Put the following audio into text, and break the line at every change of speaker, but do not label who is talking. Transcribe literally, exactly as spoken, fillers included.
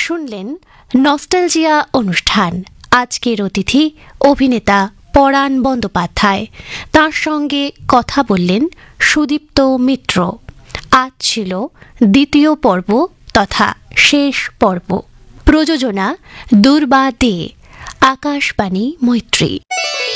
শুনলেন নস্টালজিয়া অনুষ্ঠান। আজকের অতিথি অভিনেতা পরাণ বন্দ্যোপাধ্যায়, তার সঙ্গে কথা বললেন সুদীপ্ত মিত্র। আজ ছিল দ্বিতীয় পর্ব তথা শেষ পর্ব। প্রযোজনা দুর্বা দে, আকাশবাণী মৈত্রী।